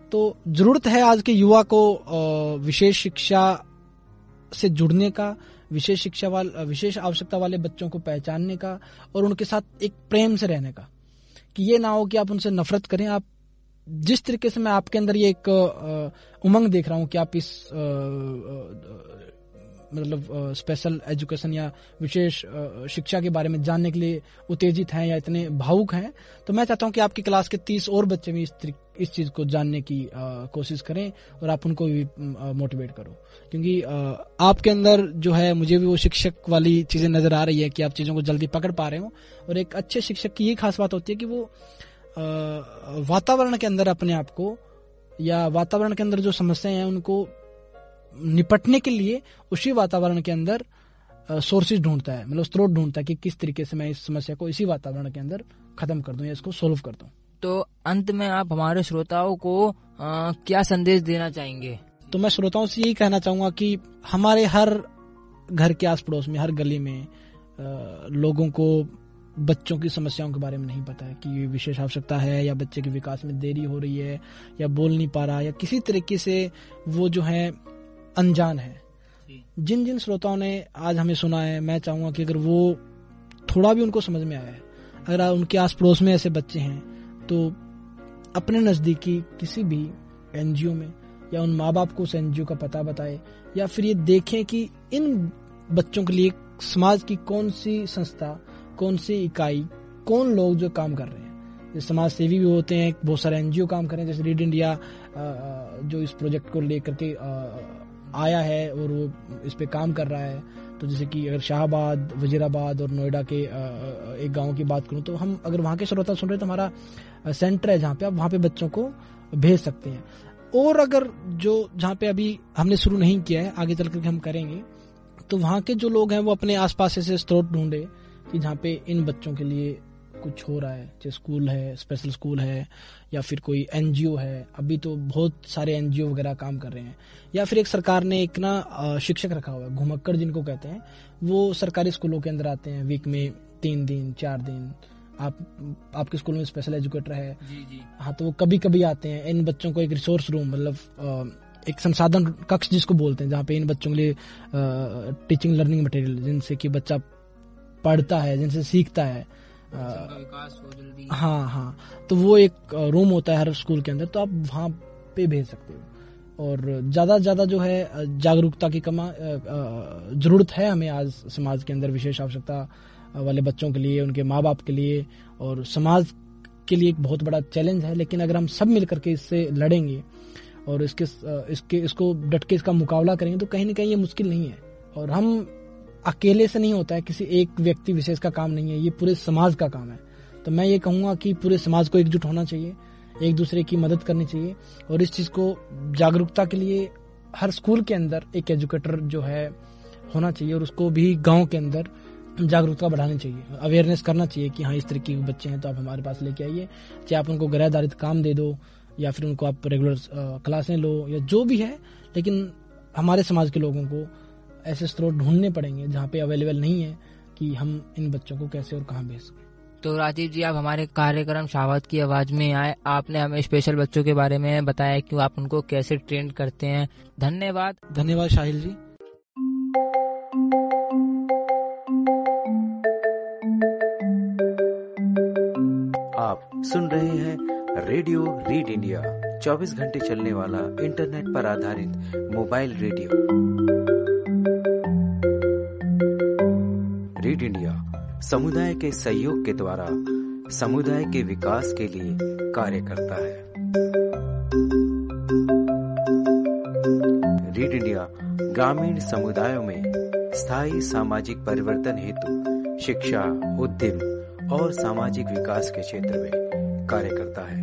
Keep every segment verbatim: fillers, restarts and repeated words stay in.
तो जरूरत है आज के युवा को विशेष शिक्षा से जुड़ने का, विशेष शिक्षा वाले विशेष आवश्यकता वाले बच्चों को पहचानने का और उनके साथ एक प्रेम से रहने का, कि ये ना हो कि आप उनसे नफरत करें। आप जिस तरीके से मैं आपके अंदर ये एक उमंग देख रहा हूँ कि आप इस आ, आ, मतलब स्पेशल एजुकेशन या विशेष शिक्षा के बारे में जानने के लिए उत्तेजित हैं या इतने भावुक हैं, तो मैं चाहता हूं कि आपकी क्लास के तीस और बच्चे भी इस इस चीज को जानने की आ, कोशिश करें और आप उनको भी मोटिवेट करो, क्योंकि आ, आपके अंदर जो है मुझे भी वो शिक्षक वाली चीजें नजर आ रही है कि आप चीजों को जल्दी पकड़ पा रहे हो। और एक अच्छे शिक्षक की ये खास बात होती है कि वो वातावरण के अंदर अपने आप को या वातावरण के अंदर जो समस्याएं हैं उनको निपटने के लिए उसी वातावरण के अंदर सोर्सेज ढूंढता है, मतलब स्रोत ढूंढता है कि किस तरीके से मैं इस समस्या को इसी वातावरण के अंदर खत्म कर दूं या इसको सोल्व कर दूं। तो अंत में आप हमारे श्रोताओं को आ, क्या संदेश देना चाहेंगे? तो मैं श्रोताओं से यही कहना चाहूंगा कि हमारे हर घर के आस पड़ोस में, हर गली में आ, लोगों को बच्चों की समस्याओं के बारे में नहीं पता है कि ये विशेष आवश्यकता है या बच्चे के विकास में देरी हो रही है या बोल नहीं पा रहा या किसी तरीके से वो जो है अनजान है। जिन जिन श्रोताओं ने आज हमें सुना है, मैं चाहूंगा कि अगर वो थोड़ा भी उनको समझ में आया है, अगर उनके आस पड़ोस में ऐसे बच्चे हैं तो अपने नजदीकी किसी भी एनजीओ में या उन माँ बाप को उस एनजीओ का पता बताए, या फिर ये देखें कि इन बच्चों के लिए समाज की कौन सी संस्था, कौन सी इकाई, कौन लोग जो काम कर रहे हैं। जैसे समाज सेवी भी होते हैं, बहुत सारे एनजीओ काम कर रहे हैं, जैसे रीड इंडिया जो इस प्रोजेक्ट को लेकर के आया है और वो इस पे काम कर रहा है। तो जैसे कि अगर शाहबाद, वजीराबाद और नोएडा के एक गांव की बात करूं, तो हम अगर वहां के श्रोता सुन रहे हैं तो हमारा सेंटर है जहां पे आप वहां पे बच्चों को भेज सकते हैं। और अगर जो जहां पे अभी हमने शुरू नहीं किया है, आगे चल करके हम करेंगे, तो वहां के जो लोग हैं वो अपने आसपास ऐसे स्रोत ढूंढे कि जहाँ पे इन बच्चों के लिए कुछ हो रहा है, चाहे स्कूल है, स्पेशल स्कूल है, या फिर कोई एनजीओ है। अभी तो बहुत सारे एनजीओ वगैरह काम कर रहे हैं, या फिर एक सरकार ने एक ना शिक्षक रखा हुआ है, घुमक्कड़ जिनको कहते हैं, वो सरकारी स्कूलों के अंदर आते हैं वीक में तीन दिन चार दिन। आप आपके स्कूल में स्पेशल एजुकेटर है जी जी हाँ, तो वो कभी कभी आते हैं। इन बच्चों को एक रिसोर्स रूम, मतलब एक संसाधन कक्ष जिसको बोलते हैं, जहाँ पे इन बच्चों के लिए टीचिंग लर्निंग मटेरियल, जिनसे कि बच्चा पढ़ता है, जिनसे सीखता है, का विकास हो जल्दी। हाँ हाँ, तो वो एक रूम होता है हर स्कूल के अंदर, तो आप वहाँ पे भेज सकते हो। और ज्यादा ज्यादा जो है जागरूकता की कमा जरूरत है हमें आज समाज के अंदर, विशेष आवश्यकता वाले बच्चों के लिए, उनके माँ बाप के लिए, और समाज के लिए एक बहुत बड़ा चैलेंज है। लेकिन अगर हम सब मिलकर के इससे लड़ेंगे और इसके इसके इसको डट के इसका मुकाबला करेंगे, तो कहीं ना कहीं ये मुश्किल नहीं है। और हम अकेले से नहीं होता है, किसी एक व्यक्ति विशेष का काम नहीं है, ये पूरे समाज का काम है। तो मैं ये कहूंगा कि पूरे समाज को एकजुट होना चाहिए, एक दूसरे की मदद करनी चाहिए, और इस चीज को जागरूकता के लिए हर स्कूल के अंदर एक एजुकेटर जो है होना चाहिए, और उसको भी गांव के अंदर जागरूकता बढ़ानी चाहिए, अवेयरनेस करना चाहिए कि हाँ इस तरीके के बच्चे हैं तो आप हमारे पास लेके आइए। चाहे आप उनको गैर आधारित काम दे दो या फिर उनको आप रेगुलर क्लासें लो या जो भी है, लेकिन हमारे समाज के लोगों को ऐसे स्रोत ढूंढने पड़ेंगे जहाँ पे अवेलेबल नहीं है कि हम इन बच्चों को कैसे और कहाँ भेज सकें। तो राजीव जी, आप हमारे कार्यक्रम शाहबाद की आवाज में आए, आपने हमें स्पेशल बच्चों के बारे में बताया कि आप उनको कैसे ट्रेन करते हैं। धन्यवाद। धन्यवाद शाहिल जी। आप सुन रहे हैं रेडियो रीड इंडिया, चौबीस घंटे चलने वाला इंटरनेट पर आधारित मोबाइल रेडियो। रीड इंडिया समुदाय के सहयोग के द्वारा समुदाय के विकास के लिए कार्य करता है। रीड इंडिया ग्रामीण समुदायों में स्थायी सामाजिक परिवर्तन हेतु शिक्षा, उद्यम और सामाजिक विकास के क्षेत्र में कार्य करता है।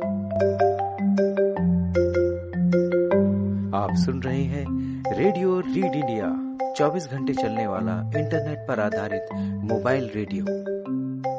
आप सुन रहे हैं रेडियो रीड इंडिया, चौबीस घंटे चलने वाला इंटरनेट पर आधारित मोबाइल रेडियो।